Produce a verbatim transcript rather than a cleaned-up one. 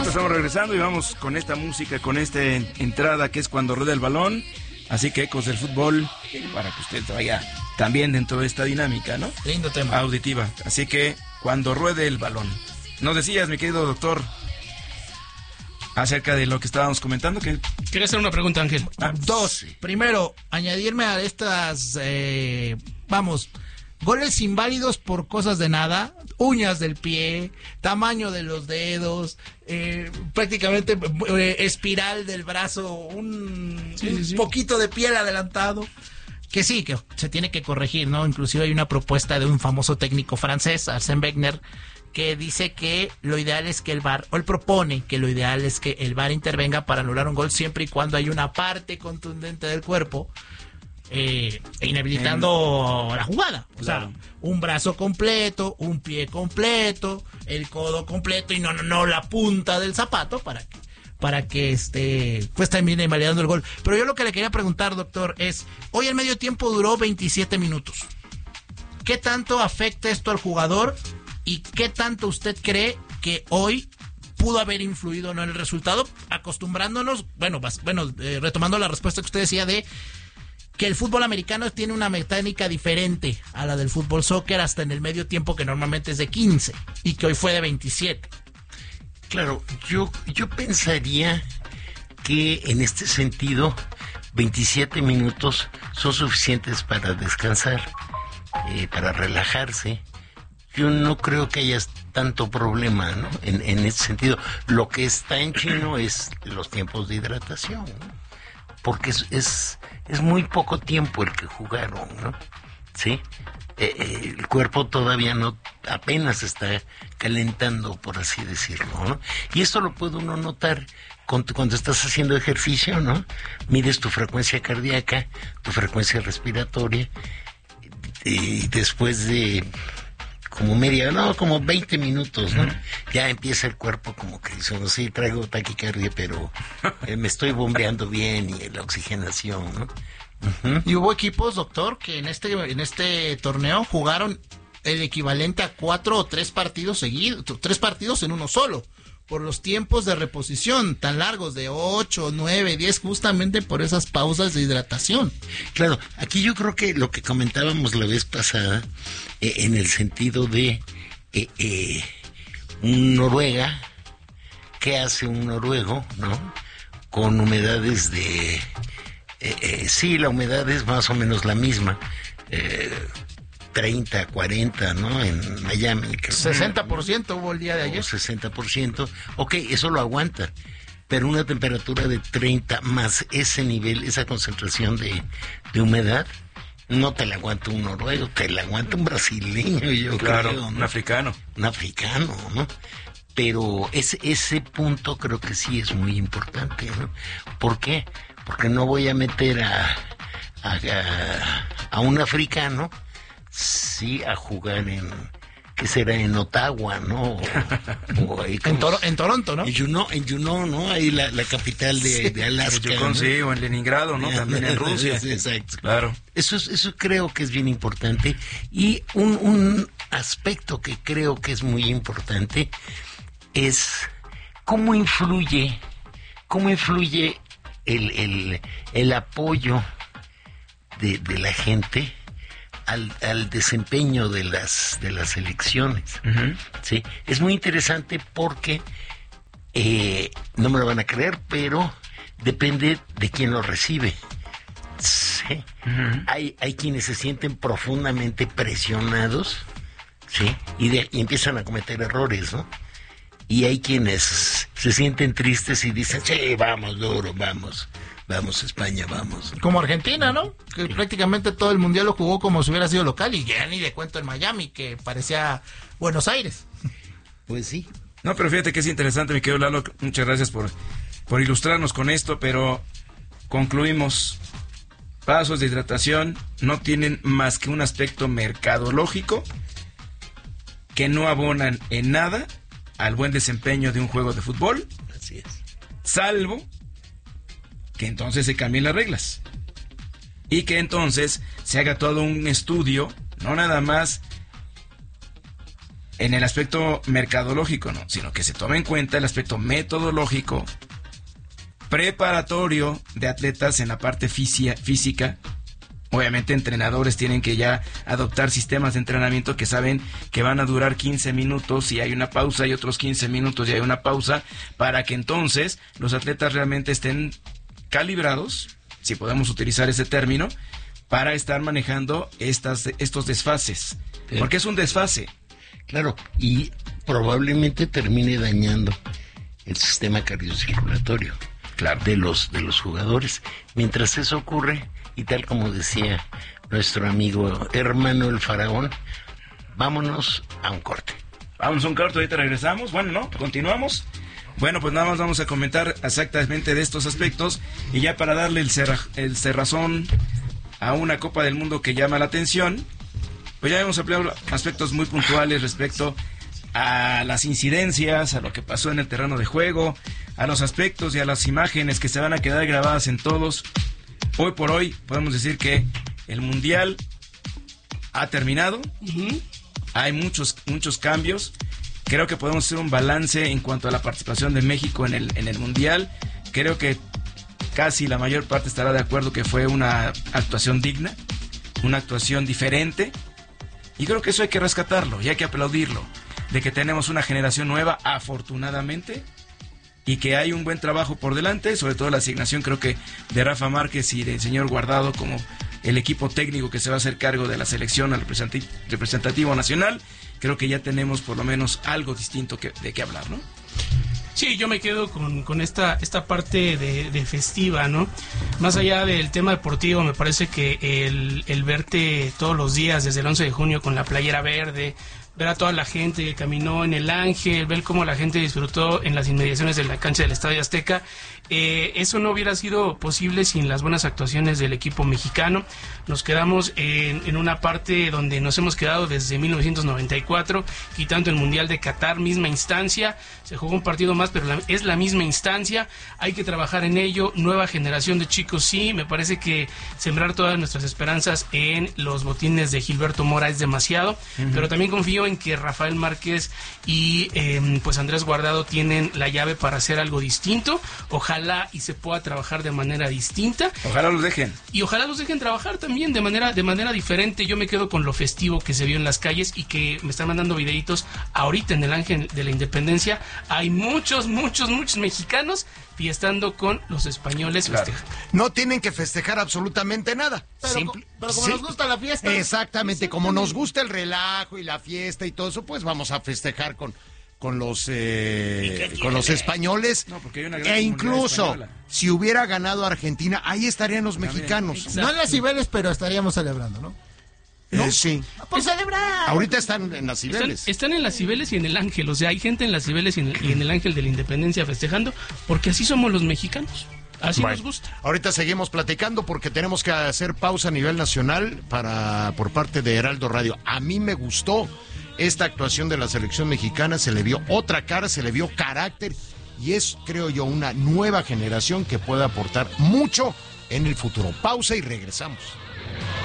Bien, pues estamos regresando y vamos con esta música, con esta entrada que es Cuando rueda el balón. Así que ecos del fútbol, para que usted vaya también dentro de esta dinámica, ¿no? Lindo tema. Auditiva. Así que Cuando ruede el balón. Nos decías, mi querido doctor, acerca de lo que estábamos comentando, que... Quería hacer una pregunta, Ángel. Ah, Dos. Sí. Primero, añadirme a estas, eh, vamos, goles inválidos por cosas de nada, uñas del pie, tamaño de los dedos, eh, prácticamente eh, espiral del brazo, un, sí, sí, sí. un poquito de piel adelantado. Que sí, que se tiene que corregir, ¿no? Inclusive hay una propuesta de un famoso técnico francés, Arsène Wenger, que dice que lo ideal es que el V A R, o él propone que lo ideal es que el V A R intervenga para anular un gol siempre y cuando hay una parte contundente del cuerpo eh, inhabilitando en... la jugada. O claro. sea, un brazo completo, un pie completo, el codo completo y no, no, no la punta del zapato para que, para que este, pues termine invalidando el gol. Pero yo lo que le quería preguntar, doctor, es, hoy el medio tiempo duró veintisiete minutos. ¿Qué tanto afecta esto al jugador? ¿Y qué tanto usted cree que hoy pudo haber influido en el resultado? Acostumbrándonos, bueno, bueno eh, retomando la respuesta que usted decía de que el fútbol americano tiene una mecánica diferente a la del fútbol soccer hasta en el medio tiempo, que normalmente es de quince y que hoy fue de veintisiete. Claro, yo, yo pensaría que en este sentido veintisiete minutos son suficientes para descansar, eh, para relajarse. Yo no creo que haya tanto problema, ¿no? En, en ese sentido, lo que está en chino es los tiempos de hidratación, ¿no? Porque es, es, es muy poco tiempo el que jugaron, ¿no? ¿Sí? Eh, eh, el cuerpo todavía no, apenas está calentando, por así decirlo, ¿no? Y esto lo puede uno notar cuando, cuando estás haciendo ejercicio, ¿no? Mides tu frecuencia cardíaca, tu frecuencia respiratoria, y después de... como media, no, como veinte minutos, ¿no? Uh-huh. Ya empieza el cuerpo como que dice, no, sí, traigo taquicardia, pero eh, me estoy bombeando bien y la oxigenación, ¿no? Uh-huh. Y hubo equipos, doctor, que en este en este torneo jugaron el equivalente a cuatro o tres partidos seguidos, tres partidos en uno solo, por los tiempos de reposición tan largos de ocho, nueve, diez, justamente por esas pausas de hidratación. Claro, aquí yo creo que lo que comentábamos la vez pasada, eh, en el sentido de eh, eh, un Noruega, ¿qué hace un noruego, no? Con humedades de... Eh, eh, sí, la humedad es más o menos la misma, eh, treinta, cuarenta, ¿no? En Miami. Creo. sesenta por ciento hubo el día de ayer. sesenta por ciento. Ok, eso lo aguanta. Pero una temperatura de treinta más ese nivel, esa concentración de, de humedad, no te la aguanta un noruego, te la aguanta un brasileño, yo claro, creo, ¿no? Un africano. Un africano, ¿no? Pero ese, ese punto creo que sí es muy importante, ¿no? ¿Por qué? Porque no voy a meter a, a, a, a un africano, sí, a jugar en, ¿qué será? En Ottawa, ¿no? O, o ahí, en, Toro, en Toronto, ¿no? En Juneau, en Juneau, ¿no? Ahí la, la capital de, sí, de Alaska. En Yukon, ¿no? Sí, o en Leningrado, ¿no? También en Rusia. Sí, exacto. Claro. Eso, es, eso creo que es bien importante. Y un, un aspecto que creo que es muy importante es cómo influye, cómo influye el, el, el apoyo de, de la gente Al, al desempeño de las de las elecciones. Uh-huh. ¿Sí? Es muy interesante porque eh, no me lo van a creer, pero depende de quién lo recibe. ¿Sí? Uh-huh. Hay, hay quienes se sienten profundamente presionados, ¿sí? Y, de, y empiezan a cometer errores, ¿no? Y hay quienes se sienten tristes y dicen, sí, vamos, duro, vamos. Vamos, España, vamos. Como Argentina, ¿no? Que sí. Prácticamente todo el mundial lo jugó como si hubiera sido local, y ya ni de cuento en Miami, que parecía Buenos Aires. Pues sí. No, pero fíjate que es interesante, mi querido Lalo. Muchas gracias por, por ilustrarnos con esto, pero concluimos. Pasos de hidratación no tienen más que un aspecto mercadológico que no abonan en nada al buen desempeño de un juego de fútbol. Así es. Salvo que entonces se cambien las reglas y que entonces se haga todo un estudio, no nada más en el aspecto mercadológico, no, sino que se tome en cuenta el aspecto metodológico, preparatorio de atletas en la parte física, física. Obviamente entrenadores tienen que ya adoptar sistemas de entrenamiento que saben que van a durar quince minutos y hay una pausa y otros quince minutos y hay una pausa, para que entonces los atletas realmente estén calibrados, si podemos utilizar ese término, para estar manejando estas, estos desfases. Sí. Porque es un desfase. Claro, y probablemente termine dañando el sistema cardiocirculatorio, claro, de los, de los jugadores. Mientras eso ocurre, y tal como decía nuestro amigo hermano el faraón, vámonos a un corte. Vámonos a un corte, ahorita regresamos. Bueno, ¿no? Continuamos. Bueno, pues nada más vamos a comentar exactamente de estos aspectos. Y ya para darle el, cerra, el cerrazón a una Copa del Mundo que llama la atención, pues ya hemos ampliado aspectos muy puntuales respecto a las incidencias, a lo que pasó en el terreno de juego, a los aspectos y a las imágenes que se van a quedar grabadas en todos. Hoy por hoy podemos decir que el Mundial ha terminado. Uh-huh. Hay muchos muchos cambios. Creo que podemos hacer un balance en cuanto a la participación de México en el en el Mundial. Creo que casi la mayor parte estará de acuerdo que fue una actuación digna, una actuación diferente. Y creo que eso hay que rescatarlo y hay que aplaudirlo, de que tenemos una generación nueva, afortunadamente, y que hay un buen trabajo por delante, sobre todo la asignación, creo que de Rafa Márquez y del señor Guardado como el equipo técnico que se va a hacer cargo de la selección al representativo, representativo nacional. Creo que ya tenemos por lo menos algo distinto que, de qué hablar, ¿no? Sí, yo me quedo con, con esta, esta parte de, de festiva, ¿no? Más allá del tema deportivo, me parece que el, el verte todos los días desde el once de junio con la playera verde, ver a toda la gente que caminó en el Ángel, ver cómo la gente disfrutó en las inmediaciones de la cancha del Estadio Azteca, eh, eso no hubiera sido posible sin las buenas actuaciones del equipo mexicano. Nos quedamos en, en una parte donde nos hemos quedado desde mil novecientos noventa y cuatro, quitando el Mundial de Qatar, misma instancia, se jugó un partido más, pero la, es la misma instancia, hay que trabajar en ello, nueva generación de chicos, sí, me parece que sembrar todas nuestras esperanzas en los botines de Gilberto Mora es demasiado, uh-huh. pero también confío en que Rafael Márquez y eh, pues Andrés Guardado tienen la llave para hacer algo distinto, ojalá y se pueda trabajar de manera distinta. Ojalá los dejen. Y ojalá los dejen trabajar también de manera, de manera diferente. Yo me quedo con lo festivo que se vio en las calles y que me están mandando videitos ahorita en el Ángel de la Independencia. Hay muchos, muchos, muchos mexicanos fiestando con los españoles. Claro. Festejando. No tienen que festejar absolutamente nada. Pero, Simple, pero como sí. nos gusta la fiesta. Exactamente, como nos gusta el relajo y la fiesta y todo eso, pues vamos a festejar con, con los eh, con los españoles. No, porque hay una gran e incluso, española. Si hubiera ganado Argentina, ahí estarían los También. mexicanos. Exacto. No en las Cibeles, pero estaríamos celebrando, ¿no? ¿No? Eh, sí. Por celebrar. Ahorita están en las Están, Cibeles. están en las Cibeles y en el Ángel, o sea, hay gente en las Cibeles y en el, y en el Ángel de la Independencia festejando, porque así somos los mexicanos, así Bueno, nos gusta. ahorita seguimos platicando porque tenemos que hacer pausa a nivel nacional para por parte de Heraldo Radio. A mí me gustó esta actuación de la selección mexicana, se le vio otra cara, se le vio carácter y es, creo yo, una nueva generación que puede aportar mucho en el futuro. Pausa y regresamos.